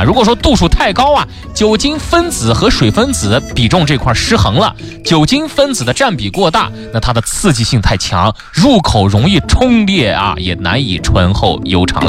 如果说度数太高啊，酒精分子和水分子比重这块失衡了，酒精分子的占比过大，那它的刺激性太强，入口容易冲裂啊，也难以醇厚悠长了。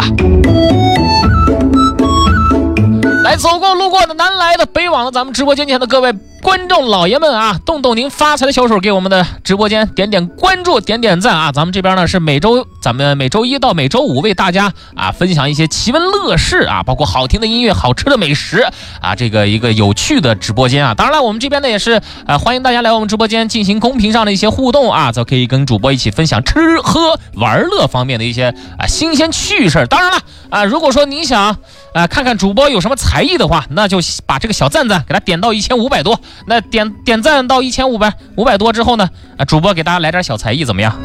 来，走过路过的南来的北往的，咱们直播间前的各位观众老爷们啊，动动您发财的小手，给我们的直播间点点关注，点点赞啊！咱们这边呢是咱们每周一到每周五为大家啊分享一些奇闻乐事啊，包括好听的音乐、好吃的美食啊，这个一个有趣的直播间啊。当然了，我们这边呢也是欢迎大家来我们直播间进行公屏上的一些互动啊，则可以跟主播一起分享吃喝玩乐方面的一些新鲜趣事。当然了如果说您想看看主播有什么才艺的话，那就把这个小赞给他点到1500多。那点赞到1500多之后呢，主播给大家来点小才艺怎么样？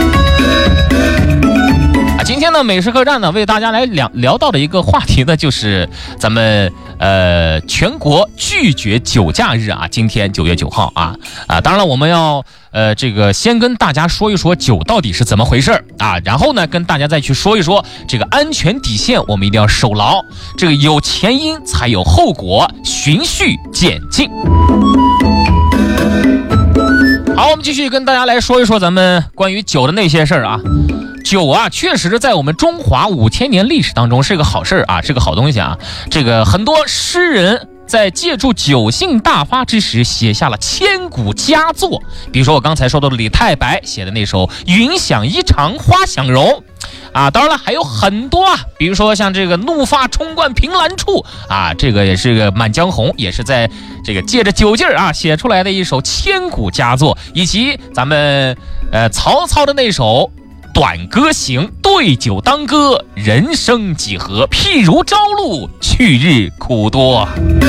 今天呢美食客栈呢为大家来聊到的一个话题呢，就是咱们全国拒绝酒驾日啊，今天9月9号啊，当然了我们要这个先跟大家说一说酒到底是怎么回事啊，然后呢跟大家再去说一说这个安全底线我们一定要守牢，这个有前因才有后果，循序渐进。好，我们继续跟大家来说一说咱们关于酒的那些事儿啊。酒啊，确实在我们中华5000年历史当中是个好事啊，是个好东西啊。这个很多诗人在借助酒兴大发之时写下了千古佳作，比如说我刚才说到的李太白写的那首《云想衣裳花想容》啊，当然了还有很多啊，比如说像这个怒发冲冠凭栏处啊，这个也是个《满江红》，也是在这个借着酒劲儿啊写出来的一首千古佳作，以及咱们曹操的那首短歌行，对酒当歌，人生几何，譬如朝露，去日苦多。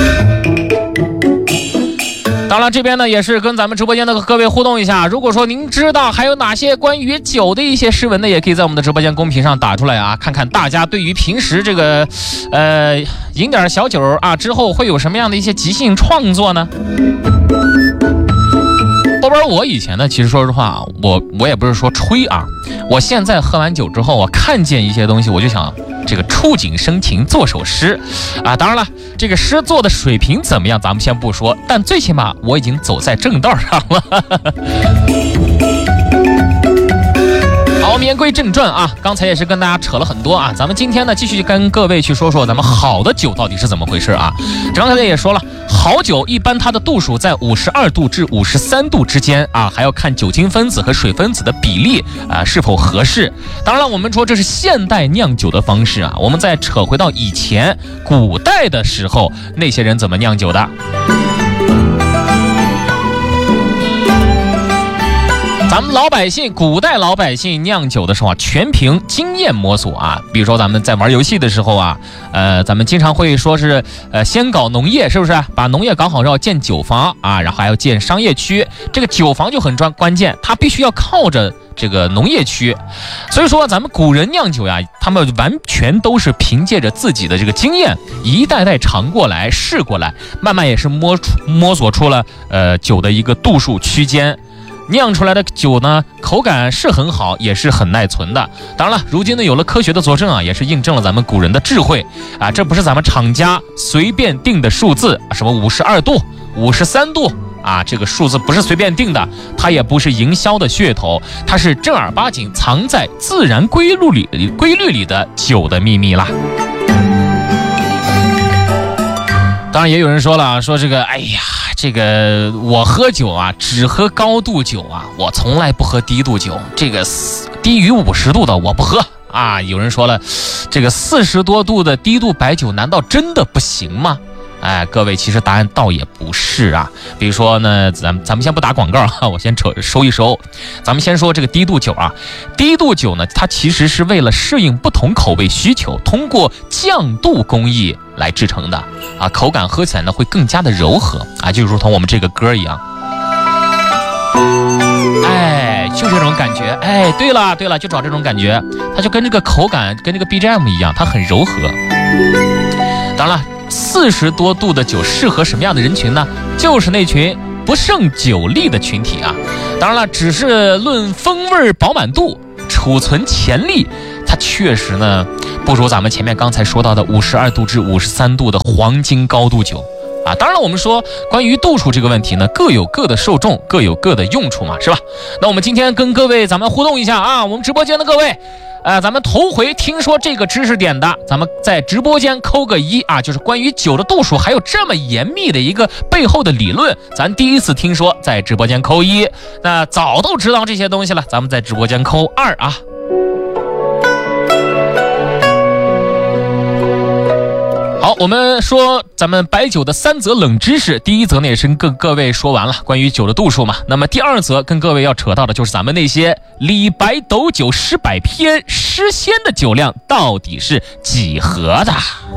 当然这边呢也是跟咱们直播间的各位互动一下，如果说您知道还有哪些关于酒的一些诗文呢，也可以在我们的直播间公屏上打出来啊，看看大家对于平时这个饮点小酒啊之后会有什么样的一些即兴创作呢？后边我以前呢，其实说实话，我也不是说吹啊，我现在喝完酒之后，我看见一些东西，我就想这个触景生情，做首诗啊。当然了，这个诗做的水平怎么样，咱们先不说，但最起码我已经走在正道上了。好，我们言归正传啊，刚才也是跟大家扯了很多啊，咱们今天呢继续跟各位去说说咱们好的酒到底是怎么回事啊。刚才也说了，好酒一般它的度数在52度至53度之间啊，还要看酒精分子和水分子的比例啊是否合适。当然我们说这是现代酿酒的方式啊，我们再扯回到以前古代的时候，那些人怎么酿酒的？咱们老百姓，古代老百姓酿酒的时候啊，全凭经验摸索啊。比如说咱们在玩游戏的时候啊，咱们经常会说是先搞农业，是不是？把农业搞好，要建酒坊啊，然后还要建商业区。这个酒坊就很关键，它必须要靠着这个农业区。所以说咱们古人酿酒呀，他们完全都是凭借着自己的这个经验，一代代尝过来，试过来，慢慢也是摸索出了酒的一个度数区间。酿出来的酒呢，口感是很好，也是很耐存的。当然了，如今呢有了科学的佐证啊，也是印证了咱们古人的智慧啊。这不是咱们厂家随便定的数字，什么52度、53度啊，这个数字不是随便定的，它也不是营销的噱头，它是正儿八经藏在自然规律里的酒的秘密啦。当然也有人说了，说这个，哎呀，这个我喝酒啊，只喝高度酒啊，我从来不喝低度酒，这个低于50度的我不喝啊。有人说了，这个40多度的低度白酒难道真的不行吗？哎，各位，其实答案倒也不是啊。比如说呢，咱们先不打广告啊，我先收一收。咱们先说这个低度酒啊，低度酒呢，它其实是为了适应不同口味需求，通过降度工艺来制成的啊，口感喝起来呢会更加的柔和啊，就如同我们这个歌一样。哎，就这种感觉。哎，对了，就找这种感觉，它就跟这个口感跟这个 BGM 一样，它很柔和。当然了，40多度的酒适合什么样的人群呢？就是那群不胜酒力的群体啊。当然了，只是论风味饱满度、储存潜力， 它确实呢不如咱们前面刚才说到的52度至53度的黄金高度酒啊。当然我们说关于度数这个问题呢，各有各的受众，各有各的用处嘛，是吧？那我们今天跟各位咱们互动一下啊，我们直播间的各位咱们头回听说这个知识点的，咱们在直播间扣个1啊，就是关于酒的度数还有这么严密的一个背后的理论，咱第一次听说，在直播间扣1。那早都知道这些东西了，咱们在直播间扣2啊。好，我们说咱们白酒的3则冷知识，第一则呢也是跟各位说完了关于酒的度数嘛。那么第2则跟各位要扯到的就是咱们那些李白斗酒诗百篇诗仙的酒量到底是几何的。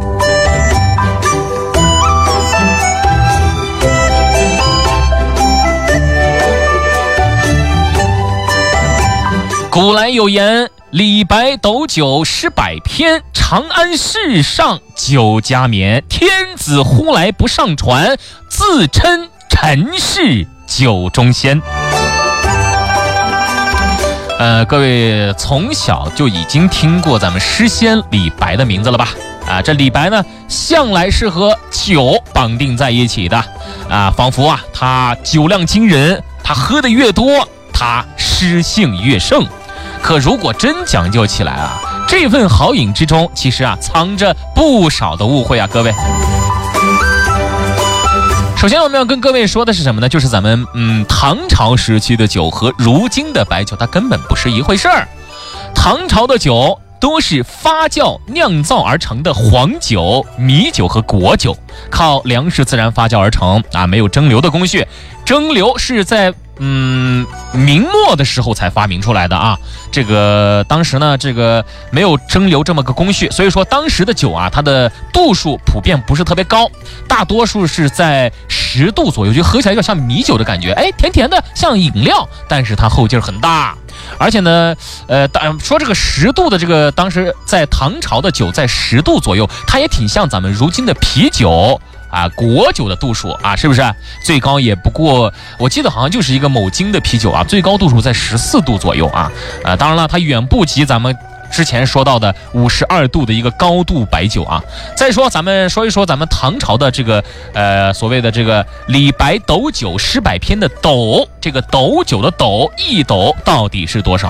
古来有言，李白斗酒诗百篇，长安市上酒家眠。天子呼来不上船，自称臣是酒中仙。各位从小就已经听过咱们诗仙李白的名字了吧？这李白呢，向来是和酒绑定在一起的仿佛他酒量惊人，他喝的越多，他诗性越盛。可如果真讲究起来这份好饮之中其实藏着不少的误会各位。首先我们要跟各位说的是什么呢？就是咱们唐朝时期的酒和如今的白酒它根本不是一回事儿。唐朝的酒都是发酵酿造而成的黄酒、米酒和果酒，靠粮食自然发酵而成没有蒸馏的工序。蒸馏是在明末的时候才发明出来的这个当时呢没有蒸馏这么个工序，所以说当时的酒它的度数普遍不是特别高，大多数是在10度左右，就喝起来有点像米酒的感觉，甜甜的像饮料，但是它后劲很大。而且呢说这个10度的这个当时在唐朝的酒在10度左右，它也挺像咱们如今的啤酒果酒的度数是不是最高也不过我记得好像就是一个某精的啤酒最高度数在14度左右当然了，它远不及咱们之前说到的52度的一个高度白酒再说咱们说一说咱们唐朝的这个所谓的这个李白斗酒诗百篇的斗，这个斗酒的斗1斗到底是多少？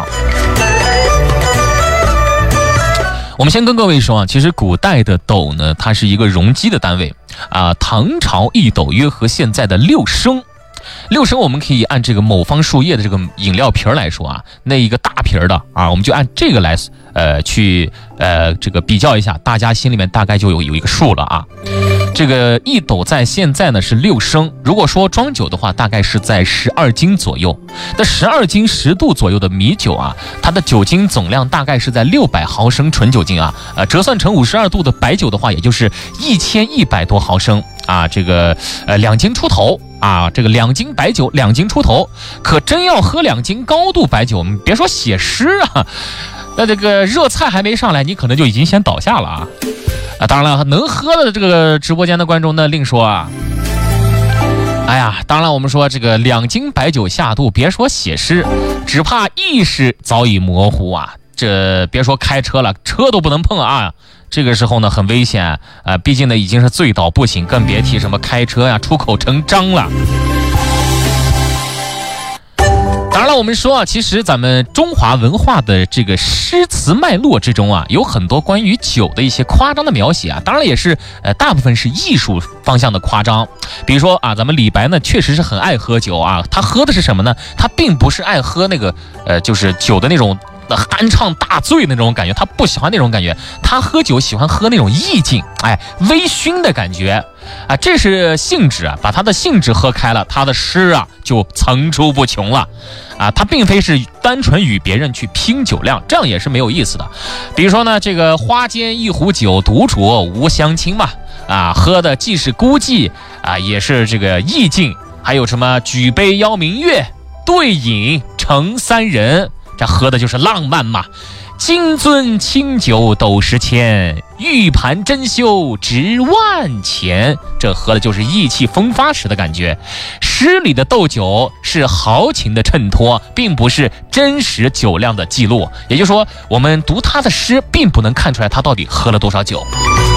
我们先跟各位说其实古代的斗呢，它是一个容积的单位唐朝1斗约合现在的6升。6升我们可以按这个某方树叶的这个饮料瓶来说那一个大瓶的我们就按这个来去这个比较一下，大家心里面大概就有一个数了这个1斗在现在呢是6升，如果说装酒的话，大概是在12斤左右。那12斤10度左右的米酒它的酒精总量大概是在600毫升纯酒精折算成52度的白酒的话，也就是1100多毫升这个2斤出头这个2斤白酒2斤出头。可真要喝2斤高度白酒，我们别说写诗那这个热菜还没上来，你可能就已经先倒下了当然了，能喝的这个直播间的观众呢另说当然我们说这个2斤白酒下肚，别说写诗，只怕意识早已模糊这别说开车了，车都不能碰这个时候呢很危险毕竟呢已经是醉倒不醒，更别提什么开车出口成章了。当然了，我们说其实咱们中华文化的这个诗词脉络之中有很多关于酒的一些夸张的描写当然也是大部分是艺术方向的夸张。比如说咱们李白呢确实是很爱喝酒他喝的是什么呢？他并不是爱喝那个就是酒的那种酣畅大醉那种感觉，他不喜欢那种感觉，他喝酒喜欢喝那种意境微醺的感觉这是兴致把他的兴致喝开了，他的诗就层出不穷了他并非是单纯与别人去拼酒量，这样也是没有意思的。比如说呢这个花间一壶酒，独酌无相亲嘛喝的既是孤寂也是这个意境。还有什么举杯邀明月，对饮成3人，这喝的就是浪漫嘛。 金樽清酒斗十千，玉盘珍馐值万钱。这喝的就是意气风发时的感觉。诗里的斗酒是豪情的衬托，并不是真实酒量的记录。也就是说，我们读他的诗并不能看出来他到底喝了多少酒。